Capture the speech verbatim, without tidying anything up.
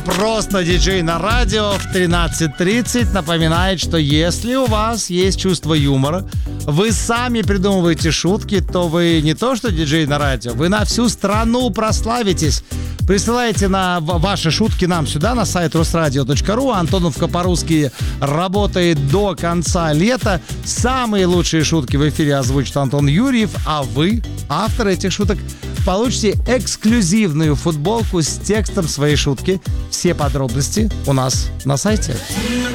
Просто диджей на радио в тринадцать тридцать напоминает, что если у вас есть чувство юмора, вы сами придумываете шутки, то вы не то что диджей на радио, вы на всю страну прославитесь. Присылайте на ваши шутки нам сюда, на сайт русрадио точка ру. Антоновка по-русски работает до конца лета. Самые лучшие шутки в эфире озвучит Антон Юрьев, а вы, автор этих шуток, получите эксклюзивную футболку с текстом своей шутки. Все подробности у нас на сайте.